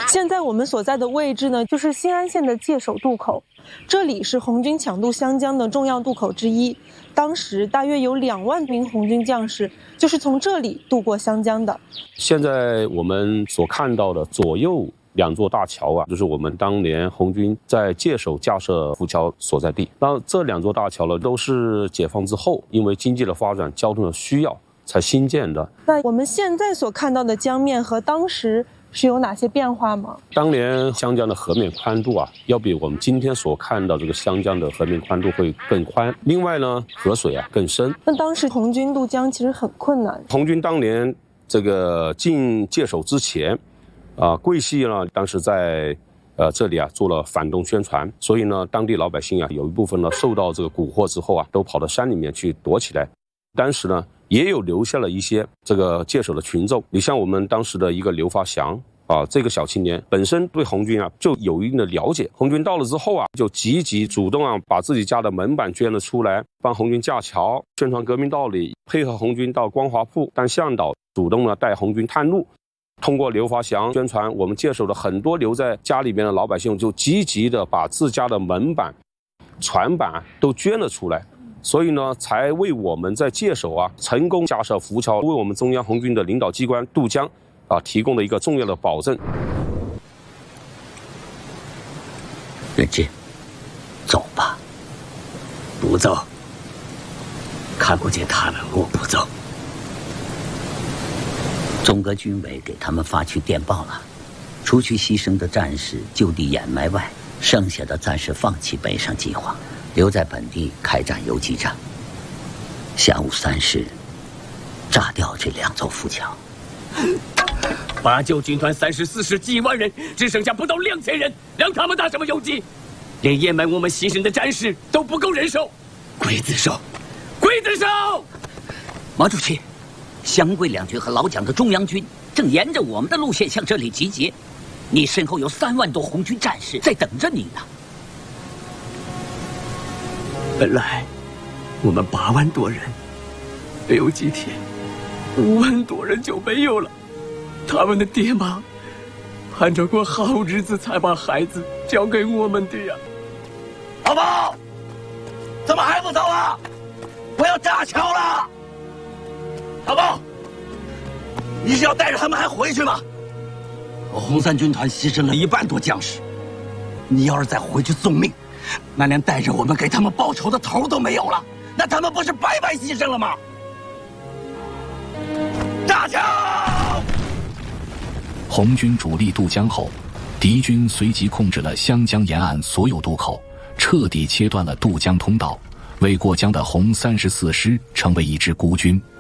现在我们所在的位置呢，就是新安县的界首渡口，这里是红军抢渡湘江的重要渡口之一。当时大约有2万名红军将士就是从这里渡过湘江的。 现在我们所看到的左右2座大桥啊，就是我们当年红军在界首架设浮桥所在地。那这2座大桥呢，都是解放之后因为经济的发展、交通的需要才兴建的。 那我们现在所看到的江面和当时是有哪些变化吗？ 当年湘江的河面宽度啊，要比我们今天所看到这个湘江的河面宽度会更宽。另外呢，河水啊更深。 那当时红军渡江其实很困难。 红军当年这个进界首之前，桂系呢当时在这里啊做了反动宣传，所以呢，当地老百姓啊有一部分呢受到这个蛊惑之后啊，都跑到山里面去躲起来。当时呢，也有留下了一些这个界首的群众。你像我们当时的一个刘发祥啊，这个小青年本身对红军啊就有一定的了解。红军到了之后啊，就积极主动啊把自己家的门板捐了出来，帮红军架桥，宣传革命道理，配合红军到光华铺当向导，主动呢带红军探路。通过刘发祥宣传，我们界首的很多留在家里边的老百姓就积极的把自家的门板、船板都捐了出来。所以呢，才为我们在界首啊成功架设浮桥，为我们中央红军的领导机关渡江提供了一个重要的保证。 任志，走吧。不走，看不见他们，我不走。中革军委给他们发去电报了，除去牺牲的战士就地掩埋外，剩下的暂时放弃北上计划，留在本地开展游击战。下午3时，炸掉这2座浮桥。 89军团34师几万人，只剩下不到2000人，让他们打什么游击？连掩埋我们牺牲的战士都不够人手。 刽子手， 刽子手！ 毛主席，湘桂2军和老蒋的中央军正沿着我们的路线向这里集结，你身后有3万多红军战士在等着你呢。 本来我们8万多人，没有几天5万多人就没有了。他们的爹妈盼着过好日子才把孩子交给我们的呀。 老包，怎么还不走啊？我要炸桥了！老包，你是要带着他们还回去吗？红三军团牺牲了1万多将士，你要是再回去送命，那连带着我们给他们报仇的头都没有了，那他们不是白白牺牲了吗？炸桥！ 红军主力渡江后，敌军随即控制了湘江沿岸所有渡口，彻底切断了渡江通道，为过江的红34师成为一支孤军。